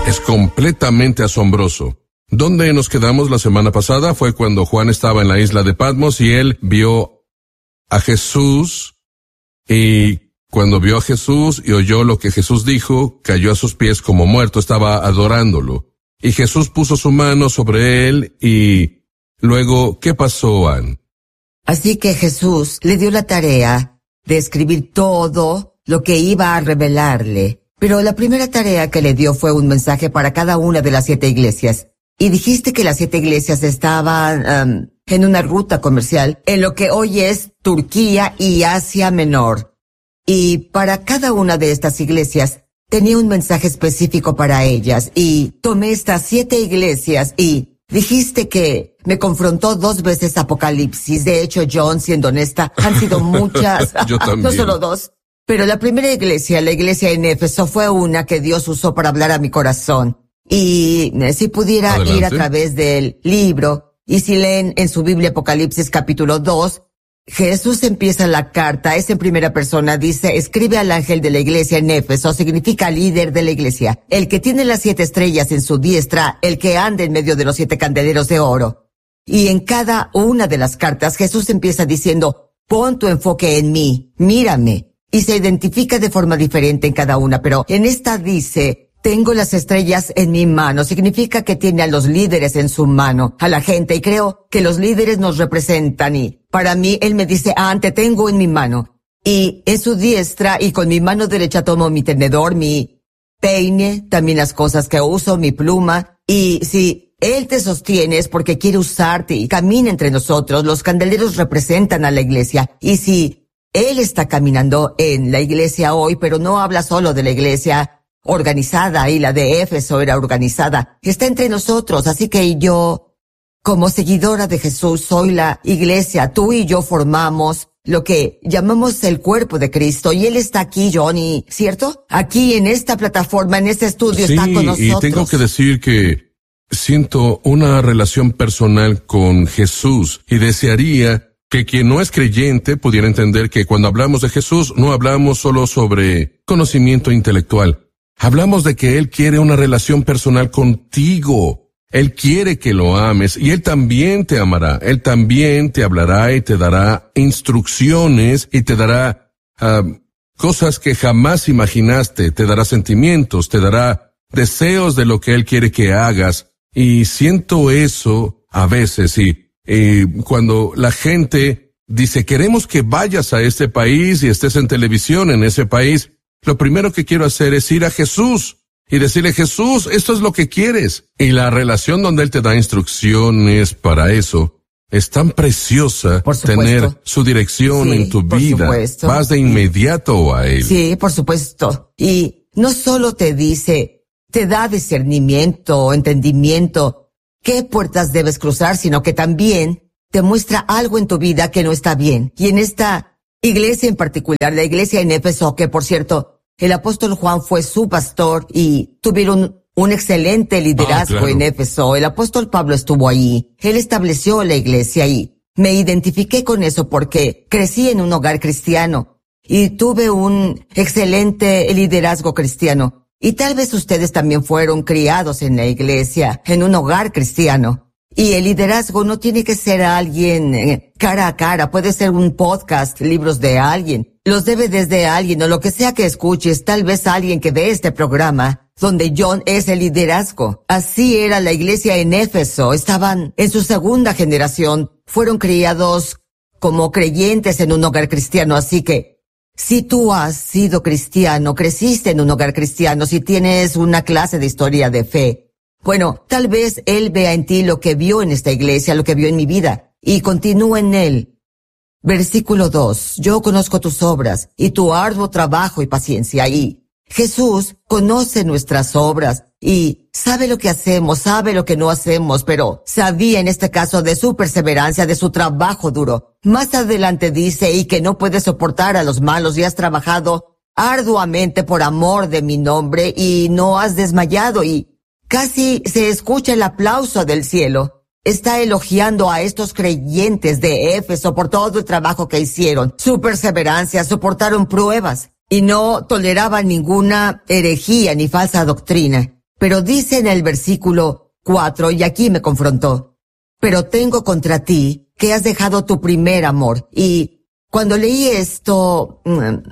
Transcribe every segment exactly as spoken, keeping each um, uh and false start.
Es completamente asombroso. ¿Dónde nos quedamos la semana pasada? Fue cuando Juan estaba en la isla de Patmos y él vio a Jesús, y cuando vio a Jesús y oyó lo que Jesús dijo, cayó a sus pies como muerto, estaba adorándolo. Y Jesús puso su mano sobre él y luego, ¿qué pasó, Ann? Así que Jesús le dio la tarea de escribir todo lo que iba a revelarle. Pero la primera tarea que le dio fue un mensaje para cada una de las siete iglesias. Y dijiste que las siete iglesias estaban um, en una ruta comercial en lo que hoy es Turquía y Asia Menor. Y para cada una de estas iglesias tenía un mensaje específico para ellas. Y tomé estas siete iglesias y dijiste que me confrontó dos veces Apocalipsis. De hecho, John, siendo honesta, han sido muchas. Yo también. No solo dos. Pero la primera iglesia, la iglesia en Éfeso, fue una que Dios usó para hablar a mi corazón. Y eh, si pudiera Adelante. ir a través del libro, y si leen en su Biblia Apocalipsis capítulo dos, Jesús empieza la carta, es en primera persona, dice, escribe al ángel de la iglesia en Éfeso, significa líder de la iglesia, el que tiene las siete estrellas en su diestra, el que anda en medio de los siete candeleros de oro. Y en cada una de las cartas, Jesús empieza diciendo, pon tu enfoque en mí, mírame, y se identifica de forma diferente en cada una, pero en esta dice, tengo las estrellas en mi mano, significa que tiene a los líderes en su mano, a la gente, y creo que los líderes nos representan, y para mí, él me dice, ah, te tengo en mi mano, y en su diestra, y con mi mano derecha tomo mi tenedor, mi peine, también las cosas que uso, mi pluma, y si él te sostiene es porque quiere usarte y camina entre nosotros, los candeleros representan a la iglesia, y si él está caminando en la iglesia hoy, pero no habla solo de la iglesia organizada, y la de Éfeso era organizada, está entre nosotros, así que yo, como seguidora de Jesús, soy la iglesia, tú y yo formamos lo que llamamos el cuerpo de Cristo, y Él está aquí, Johnny, ¿cierto? Aquí en esta plataforma, en este estudio, Sí, está con nosotros. y tengo que decir que siento una relación personal con Jesús, y desearía que quien no es creyente pudiera entender que cuando hablamos de Jesús no hablamos solo sobre conocimiento intelectual. Hablamos de que Él quiere una relación personal contigo. Él quiere que lo ames y Él también te amará. Él también te hablará y te dará instrucciones y te dará uh, cosas que jamás imaginaste. Te dará sentimientos, te dará deseos de lo que Él quiere que hagas. Y siento eso a veces y, y cuando la gente dice queremos que vayas a este país y estés en televisión en ese país, lo primero que quiero hacer es ir a Jesús y decirle, Jesús, esto es lo que quieres. Y la relación donde Él te da instrucciones para eso es tan preciosa, tener su dirección sí, en tu por vida. Supuesto. Vas de inmediato a Él. Sí, por supuesto. Y no solo te dice, te da discernimiento, entendimiento, qué puertas debes cruzar, sino que también te muestra algo en tu vida que no está bien. Y en esta iglesia en particular, la iglesia en Éfeso, que por cierto, el apóstol Juan fue su pastor y tuvieron un excelente liderazgo ah, claro. en Éfeso. El apóstol Pablo estuvo ahí. Él estableció la iglesia y me identifiqué con eso porque crecí en un hogar cristiano y tuve un excelente liderazgo cristiano. Y tal vez ustedes también fueron criados en la iglesia, en un hogar cristiano. Y el liderazgo no tiene que ser alguien eh, cara a cara, puede ser un podcast, libros de alguien, los D V Ds de alguien o lo que sea que escuches, tal vez alguien que ve este programa, donde John es el liderazgo. Así era la iglesia en Éfeso, estaban en su segunda generación, fueron criados como creyentes en un hogar cristiano, así que si tú has sido cristiano, creciste en un hogar cristiano, si tienes una clase de historia de fe, bueno, tal vez Él vea en ti lo que vio en esta iglesia, lo que vio en mi vida, y continúa en Él. Versículo dos, yo conozco tus obras, y tu arduo trabajo y paciencia, y Jesús conoce nuestras obras, y sabe lo que hacemos, sabe lo que no hacemos, pero sabía en este caso de su perseverancia, de su trabajo duro. Más adelante dice, y que no puedes soportar a los malos, y has trabajado arduamente por amor de mi nombre, y no has desmayado, y casi se escucha el aplauso del cielo. Está elogiando a estos creyentes de Éfeso por todo el trabajo que hicieron, su perseverancia, soportaron pruebas y no toleraban ninguna herejía ni falsa doctrina. Pero dice en el versículo cuatro, y aquí me confrontó, pero tengo contra ti que has dejado tu primer amor. Y cuando leí esto,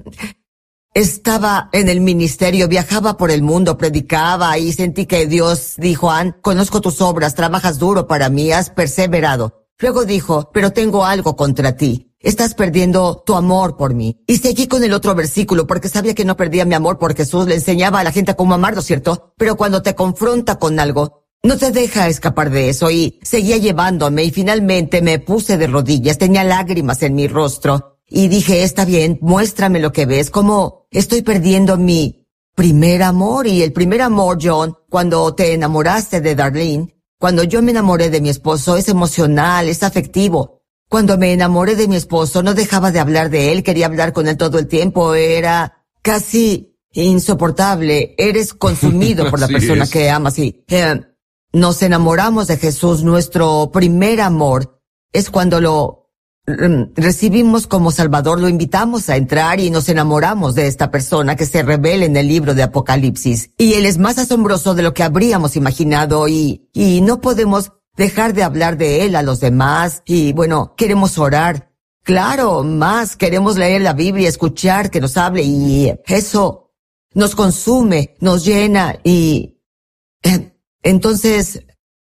estaba en el ministerio, viajaba por el mundo, predicaba y sentí que Dios dijo, Ann, conozco tus obras, trabajas duro para mí, has perseverado. Luego dijo, pero tengo algo contra ti. Estás perdiendo tu amor por mí. Y seguí con el otro versículo porque sabía que no perdía mi amor por Jesús. Le enseñaba a la gente cómo amarlo, ¿cierto? Pero cuando te confronta con algo, no te deja escapar de eso y seguía llevándome y finalmente me puse de rodillas. Tenía lágrimas en mi rostro y dije, está bien, muéstrame lo que ves, cómo estoy perdiendo mi primer amor. Y el primer amor, John, cuando te enamoraste de Darlene, cuando yo me enamoré de mi esposo, es emocional, es afectivo. Cuando me enamoré de mi esposo, no dejaba de hablar de él, quería hablar con él todo el tiempo, era casi insoportable. Eres consumido por la persona es. que amas y eh, nos enamoramos de Jesús. Nuestro primer amor es cuando lo eh, recibimos como Salvador, lo invitamos a entrar y nos enamoramos de esta persona que se revela en el libro de Apocalipsis. Y él es más asombroso de lo que habríamos imaginado y, y no podemos dejar de hablar de él a los demás y, bueno, queremos orar. Claro, más, queremos leer la Biblia, escuchar que nos hable y eso nos consume, nos llena y... Eh, entonces,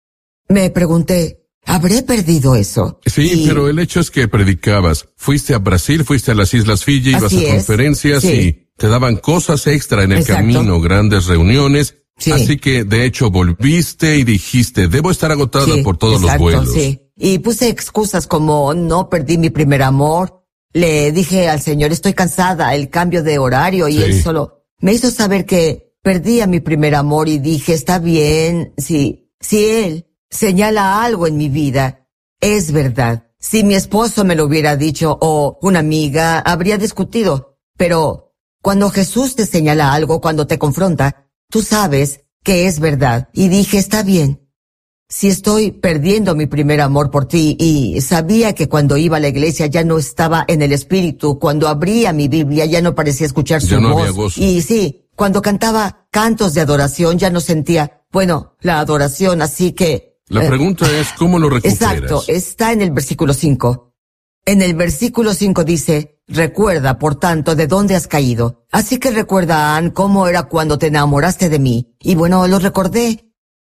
me pregunté, ¿habré perdido eso? Sí, y... pero el hecho es que predicabas. Fuiste a Brasil, fuiste a las Islas Fiji, ibas a conferencias sí. y te daban cosas extra en el Exacto. camino, grandes reuniones. Sí. Así que, de hecho, volviste y dijiste, debo estar agotada sí, por todos exacto, los vuelos. Sí. Y puse excusas como, no perdí mi primer amor. Le dije al Señor, estoy cansada, el cambio de horario. Y sí. él solo me hizo saber que perdía mi primer amor y dije, está bien, si, si él señala algo en mi vida, es verdad. Si mi esposo me lo hubiera dicho o una amiga, habría discutido. Pero cuando Jesús te señala algo, cuando te confronta, tú sabes que es verdad. Y dije, está bien. Si estoy perdiendo mi primer amor por ti y sabía que cuando iba a la iglesia ya no estaba en el espíritu, cuando abría mi Biblia ya no parecía escuchar su ya no voz. Había gozo. Y sí, cuando cantaba cantos de adoración ya no sentía, bueno, la adoración, así que... La eh, pregunta es, ¿cómo lo recuperas? Exacto, está en el versículo cinco. En el versículo cinco dice, recuerda, por tanto, de dónde has caído. Así que recuerda, Ann, cómo era cuando te enamoraste de mí. Y bueno, lo recordé.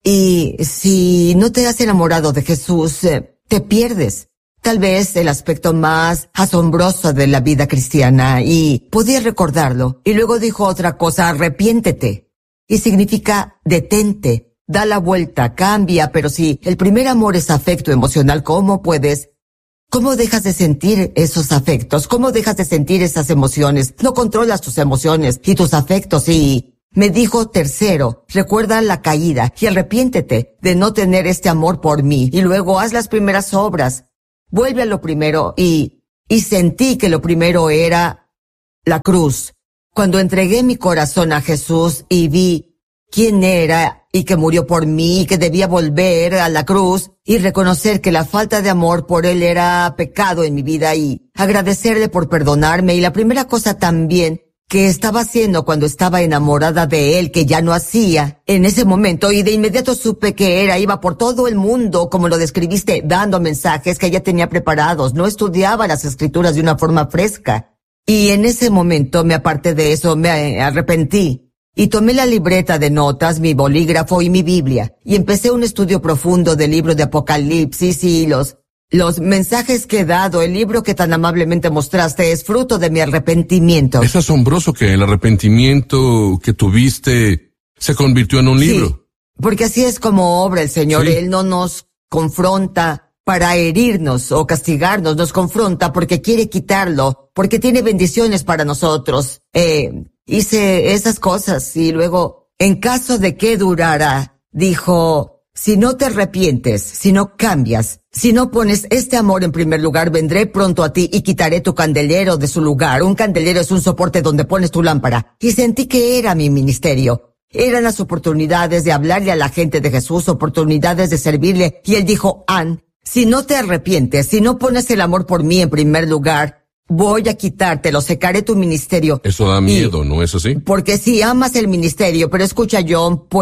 Y si no te has enamorado de Jesús, eh, te pierdes. Tal vez el aspecto más asombroso de la vida cristiana. Y podía recordarlo. Y luego dijo otra cosa, arrepiéntete. Y significa detente, da la vuelta, cambia. Pero si el primer amor es afecto emocional, ¿cómo puedes? ¿Cómo dejas de sentir esos afectos? ¿Cómo dejas de sentir esas emociones? No controlas tus emociones y tus afectos y... Me dijo tercero, recuerda la caída y arrepiéntete de no tener este amor por mí y luego haz las primeras obras. Vuelve a lo primero y... Y sentí que lo primero era la cruz. Cuando entregué mi corazón a Jesús y vi quién era y que murió por mí y que debía volver a la cruz y reconocer que la falta de amor por él era pecado en mi vida y agradecerle por perdonarme. Y la primera cosa también que estaba haciendo cuando estaba enamorada de él, que ya no hacía en ese momento, y de inmediato supe que era, iba por todo el mundo, como lo describiste, dando mensajes que ella tenía preparados, no estudiaba las escrituras de una forma fresca. Y en ese momento me aparté de eso, me arrepentí. Y tomé la libreta de notas, mi bolígrafo y mi Biblia, y empecé un estudio profundo del libro de Apocalipsis y los, los mensajes que he dado. El libro que tan amablemente mostraste es fruto de mi arrepentimiento. Es asombroso que el arrepentimiento que tuviste se convirtió en un libro. Sí, porque así es como obra el Señor. Sí. Él no nos confronta para herirnos o castigarnos, nos confronta porque quiere quitarlo, porque tiene bendiciones para nosotros. Eh... Hice esas cosas y luego, en caso de que durara, dijo, si no te arrepientes, si no cambias, si no pones este amor en primer lugar, vendré pronto a ti y quitaré tu candelero de su lugar. Un candelero es un soporte donde pones tu lámpara. Y sentí que era mi ministerio. Eran las oportunidades de hablarle a la gente de Jesús, oportunidades de servirle. Y él dijo, Ann, si no te arrepientes, si no pones el amor por mí en primer lugar, voy a quitártelo, secaré tu ministerio. Eso da miedo, y, ¿no es así? Porque si amas el ministerio, pero escucha, John, puedo,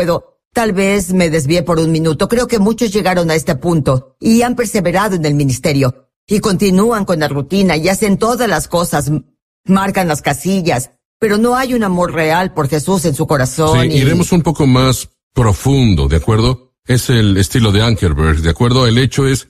Tal vez me desvié por un minuto. Creo que muchos llegaron a este punto y han perseverado en el ministerio y continúan con la rutina y hacen todas las cosas, marcan las casillas, pero no hay un amor real por Jesús en su corazón. Sí, y... iremos un poco más profundo, ¿de acuerdo? Es el estilo de Ankerberg, ¿de acuerdo? El hecho es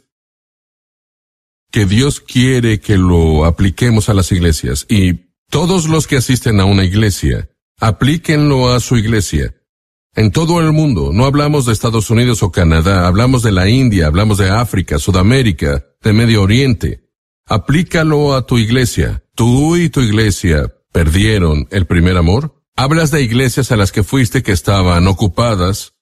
que Dios quiere que lo apliquemos a las iglesias y todos los que asisten a una iglesia, aplíquenlo a su iglesia. En todo el mundo, no hablamos de Estados Unidos o Canadá, hablamos de la India, hablamos de África, Sudamérica, de Medio Oriente. Aplícalo a tu iglesia. ¿Tú y tu iglesia perdieron el primer amor? Hablas de iglesias a las que fuiste que estaban ocupadas,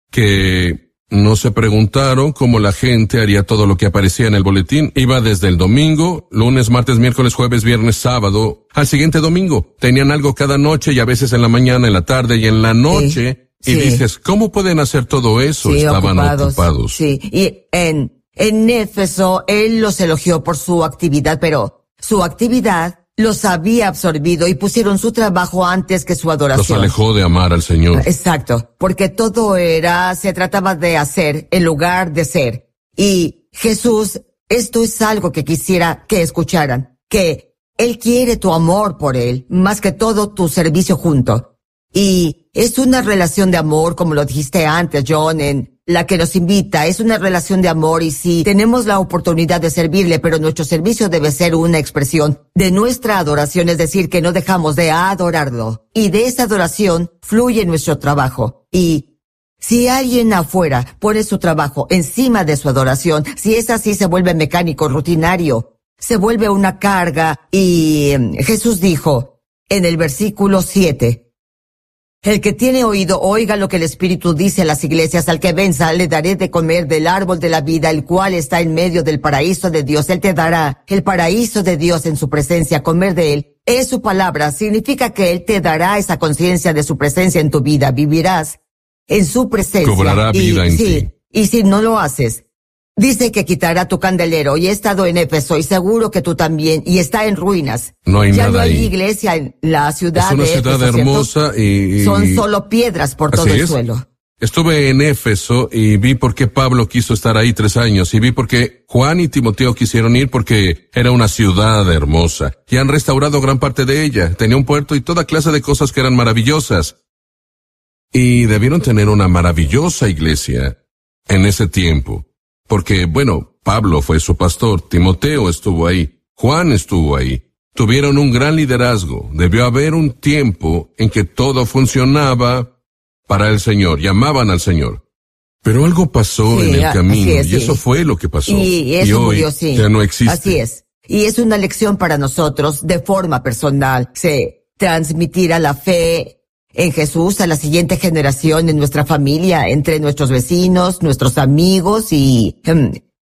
que no se preguntaron cómo la gente haría todo lo que aparecía en el boletín. Iba desde el domingo, lunes, martes, miércoles, jueves, viernes, sábado, al siguiente domingo. Tenían algo cada noche y a veces en la mañana, en la tarde y en la noche. Sí. Y sí. Dices, ¿cómo pueden hacer todo eso? Sí, Estaban ocupados. ocupados. Sí, y en, en Éfeso, él los elogió por su actividad, pero su actividad los había absorbido y pusieron su trabajo antes que su adoración. Los alejó de amar al Señor. Exacto, porque todo era, se trataba de hacer en lugar de ser. Y Jesús, esto es algo que quisiera que escucharan, que Él quiere tu amor por Él, más que todo tu servicio junto. Y es una relación de amor, como lo dijiste antes, John, en la que nos invita. Es una relación de amor y sí, tenemos la oportunidad de servirle, pero nuestro servicio debe ser una expresión de nuestra adoración, es decir, que no dejamos de adorarlo. Y de esa adoración fluye nuestro trabajo. Y si alguien afuera pone su trabajo encima de su adoración, si es así, se vuelve mecánico, rutinario, se vuelve una carga. Y Jesús dijo en el versículo siete, el que tiene oído, oiga lo que el Espíritu dice a las iglesias. Al que venza, le daré de comer del árbol de la vida, el cual está en medio del paraíso de Dios. Él te dará el paraíso de Dios en su presencia. Comer de él es su palabra. Significa que Él te dará esa conciencia de su presencia en tu vida. Vivirás en su presencia. Cobrará vida y, en sí, ti. Y si no lo haces, dice que quitará tu candelero. Y he estado en Éfeso y seguro que tú también. Y está en ruinas. No hay ya nada no hay ahí. iglesia en la ciudad Es una de ciudad Éfeso, hermosa y, y... Son solo piedras por todo Así el es. suelo. Estuve en Éfeso y vi por qué Pablo quiso estar ahí tres años y vi por qué Juan y Timoteo quisieron ir porque era una ciudad hermosa y han restaurado gran parte de ella. Tenía un puerto y toda clase de cosas que eran maravillosas. Y debieron tener una maravillosa iglesia en ese tiempo. Porque, bueno, Pablo fue su pastor, Timoteo estuvo ahí, Juan estuvo ahí. Tuvieron un gran liderazgo. Debió haber un tiempo en que todo funcionaba para el Señor, llamaban al Señor. Pero algo pasó Sí, en el a- camino así es, y sí. eso fue lo que pasó. Y eso hoy murió, sí. ya no existe. Así es. Y es una lección para nosotros de forma personal. Se transmitirá la fe en Jesús a la siguiente generación, en nuestra familia, entre nuestros vecinos, nuestros amigos y... em,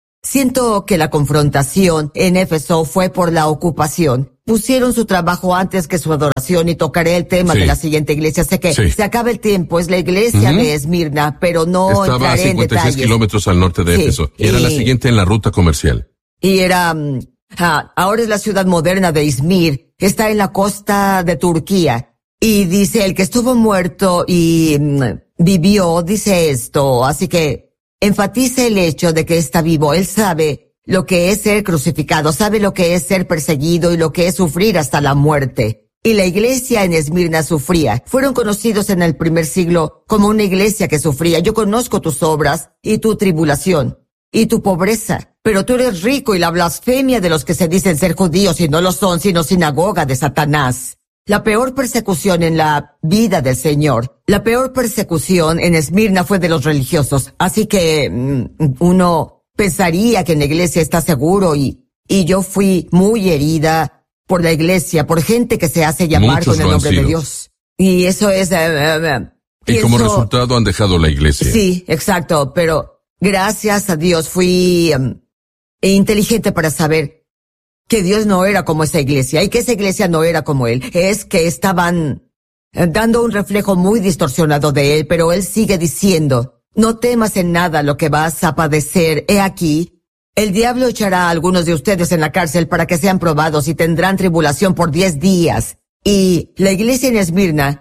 siento que la confrontación en Éfeso fue por la ocupación. Pusieron su trabajo antes que su adoración y tocaré el tema Sí. de la siguiente iglesia. Sé que Sí. se acaba el tiempo, es la iglesia Ujú. de Esmirna, pero no Estaba a entraré en cincuenta y seis detalles. kilómetros al norte de Sí, Éfeso y era la y- siguiente en la ruta comercial. Y era, mm, ah, ahora es la ciudad moderna de Izmir, está en la costa de Turquía. Y dice, el que estuvo muerto y mm, vivió, dice esto, así que enfatiza el hecho de que está vivo. Él sabe lo que es ser crucificado, sabe lo que es ser perseguido y lo que es sufrir hasta la muerte. Y la iglesia en Esmirna sufría. Fueron conocidos en el primer siglo como una iglesia que sufría. Yo conozco tus obras y tu tribulación y tu pobreza, pero tú eres rico y la blasfemia de los que se dicen ser judíos y no lo son, sino sinagoga de Satanás. La peor persecución en la vida del Señor, la peor persecución en Esmirna fue de los religiosos, así que mm, uno pensaría que en la iglesia está seguro y, y yo fui muy herida por la iglesia, por gente que se hace llamar Muchos con el lo han nombre de sido. Dios. Y eso es... eh, eh, eh, Y como pienso- resultado han dejado la iglesia. Sí, exacto, pero gracias a Dios fui um, inteligente para saber que Dios no era como esa iglesia y que esa iglesia no era como Él. Es que estaban eh, dando un reflejo muy distorsionado de Él, pero Él sigue diciendo, no temas en nada lo que vas a padecer. He aquí, el diablo echará a algunos de ustedes en la cárcel para que sean probados y tendrán tribulación por diez días. Y la iglesia en Esmirna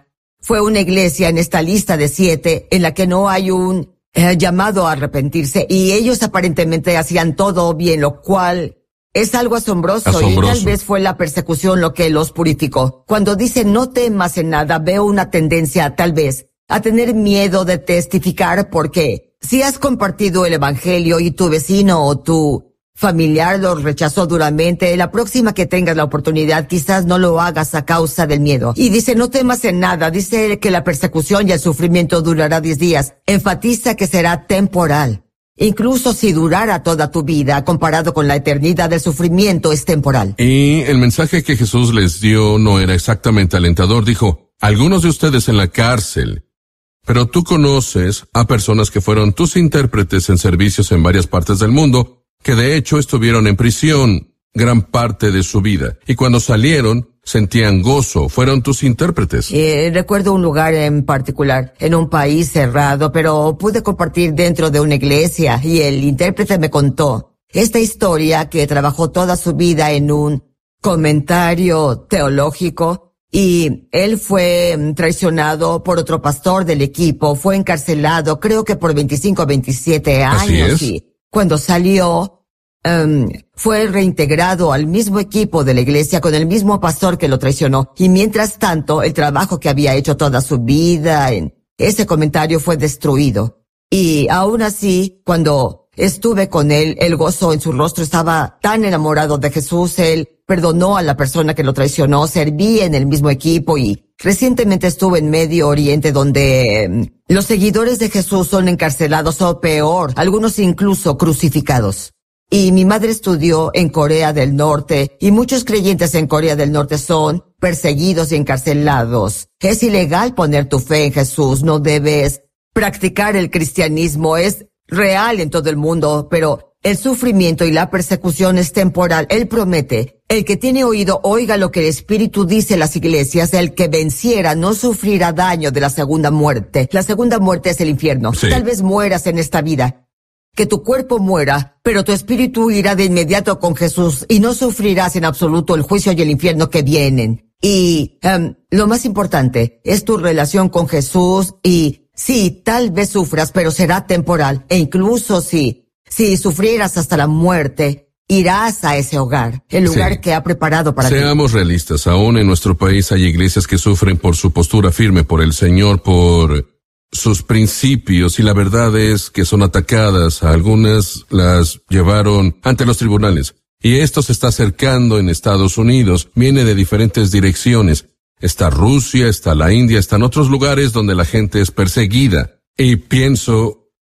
fue una iglesia en esta lista de siete en la que no hay un eh, llamado a arrepentirse, y ellos aparentemente hacían todo bien, lo cual es algo asombroso, asombroso. Y tal vez fue la persecución lo que los purificó. Cuando dice no temas en nada, veo una tendencia tal vez a tener miedo de testificar, porque si has compartido el evangelio y tu vecino o tu familiar lo rechazó duramente, la próxima que tengas la oportunidad quizás no lo hagas a causa del miedo. Y dice no temas en nada, dice que la persecución y el sufrimiento durará diez días. Enfatiza que será temporal. Incluso si durara toda tu vida, comparado con la eternidad del sufrimiento, es temporal. Y el mensaje que Jesús les dio no era exactamente alentador. Dijo, algunos de ustedes en la cárcel, pero tú conoces a personas que fueron tus intérpretes en servicios en varias partes del mundo, que de hecho estuvieron en prisión gran parte de su vida, y cuando salieron sentían gozo, fueron tus intérpretes. Eh, recuerdo un lugar en particular, en un país cerrado, pero pude compartir dentro de una iglesia, y el intérprete me contó esta historia, que trabajó toda su vida en un comentario teológico, y él fue traicionado por otro pastor del equipo, fue encarcelado creo que por veinticinco o veintisiete años. Así es. Y cuando salió, um, fue reintegrado al mismo equipo de la iglesia con el mismo pastor que lo traicionó. Y mientras tanto, el trabajo que había hecho toda su vida en ese comentario fue destruido. Y aún así, cuando estuve con él, el gozo en su rostro, estaba tan enamorado de Jesús. Él perdonó a la persona que lo traicionó, servía en el mismo equipo, y recientemente estuve en Medio Oriente, donde eh, los seguidores de Jesús son encarcelados o peor, algunos incluso crucificados. Y mi madre estudió en Corea del Norte, y muchos creyentes en Corea del Norte son perseguidos y encarcelados. Es ilegal poner tu fe en Jesús, no debes practicar el cristianismo, es real en todo el mundo, pero el sufrimiento y la persecución es temporal. Él promete, el que tiene oído oiga lo que el Espíritu dice a las iglesias, el que venciera no sufrirá daño de la segunda muerte. La segunda muerte es el infierno. Sí. Tal vez mueras en esta vida, que tu cuerpo muera, pero tu espíritu irá de inmediato con Jesús y no sufrirás en absoluto el juicio y el infierno que vienen. Y um, lo más importante es tu relación con Jesús, y sí, tal vez sufras, pero será temporal, e incluso si Si sufrieras hasta la muerte, irás a ese hogar, el lugar Sí. que ha preparado para ti. Seamos realistas, aún en nuestro país hay iglesias que sufren por su postura firme por el Señor, por sus principios, y la verdad es que son atacadas. A algunas las llevaron ante los tribunales. Y esto se está acercando en Estados Unidos, viene de diferentes direcciones. Está Rusia, está la India, están otros lugares donde la gente es perseguida. Y pienso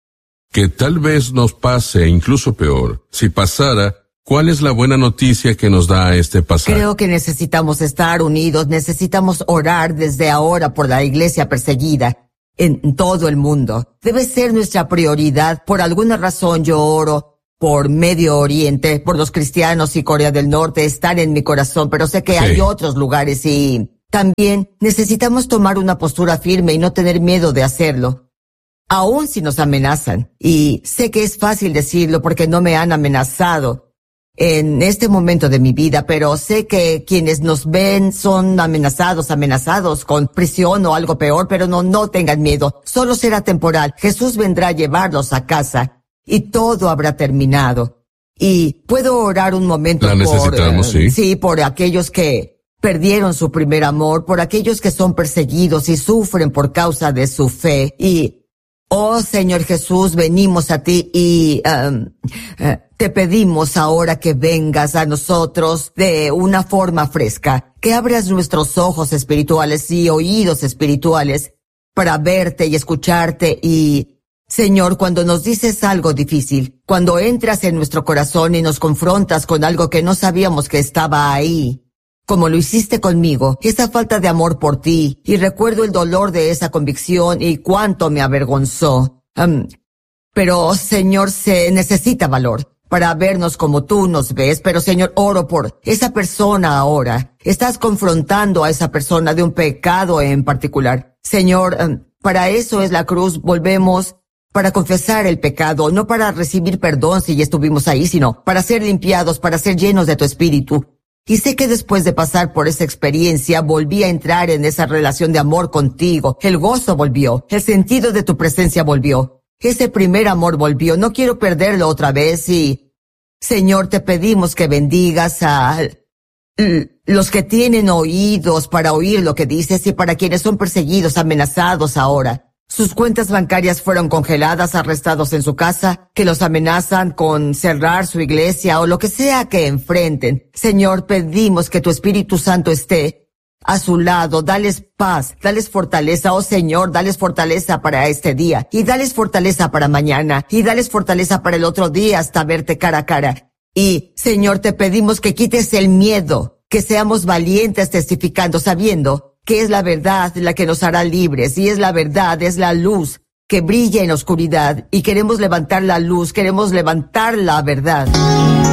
que tal vez nos pase incluso peor. Si pasara, ¿cuál es la buena noticia que nos da este pasaje? Creo que necesitamos estar unidos, necesitamos orar desde ahora por la iglesia perseguida en todo el mundo. Debe ser nuestra prioridad. Por alguna razón yo oro por Medio Oriente, por los cristianos, y Corea del Norte están en mi corazón, pero sé que Sí. hay otros lugares, y también necesitamos tomar una postura firme y no tener miedo de hacerlo. Aún si nos amenazan, y sé que es fácil decirlo porque no me han amenazado en este momento de mi vida, pero sé que quienes nos ven son amenazados, amenazados con prisión o algo peor, pero no, no tengan miedo, solo será temporal. Jesús vendrá a llevarlos a casa y todo habrá terminado. Y puedo orar un momento La por, necesitamos, eh, sí. sí, por aquellos que perdieron su primer amor, por aquellos que son perseguidos y sufren por causa de su fe. Y oh Señor Jesús, venimos a ti y um, uh, te pedimos ahora que vengas a nosotros de una forma fresca, que abras nuestros ojos espirituales y oídos espirituales para verte y escucharte. Y Señor, cuando nos dices algo difícil, cuando entras en nuestro corazón y nos confrontas con algo que no sabíamos que estaba ahí, como lo hiciste conmigo, esa falta de amor por ti, y recuerdo el dolor de esa convicción y cuánto me avergonzó. Um, pero, Señor, se necesita valor para vernos como tú nos ves, pero, Señor, oro por esa persona ahora. Estás confrontando a esa persona de un pecado en particular. Señor, um, para eso es la cruz, volvemos para confesar el pecado, no para recibir perdón si ya estuvimos ahí, sino para ser limpiados, para ser llenos de tu espíritu. Y sé que después de pasar por esa experiencia, volví a entrar en esa relación de amor contigo. El gozo volvió, el sentido de tu presencia volvió. Ese primer amor volvió, no quiero perderlo otra vez y... Señor, te pedimos que bendigas a los que tienen oídos para oír lo que dices y para quienes son perseguidos, amenazados ahora. Sus cuentas bancarias fueron congeladas, arrestados en su casa, que los amenazan con cerrar su iglesia o lo que sea que enfrenten. Señor, pedimos que tu Espíritu Santo esté a su lado, dales paz, dales fortaleza, oh Señor, dales fortaleza para este día, y dales fortaleza para mañana, y dales fortaleza para el otro día hasta verte cara a cara. Y, Señor, te pedimos que quites el miedo, que seamos valientes testificando, sabiendo que es la verdad la que nos hará libres, y es la verdad, es la luz que brilla en la oscuridad, y queremos levantar la luz, queremos levantar la verdad.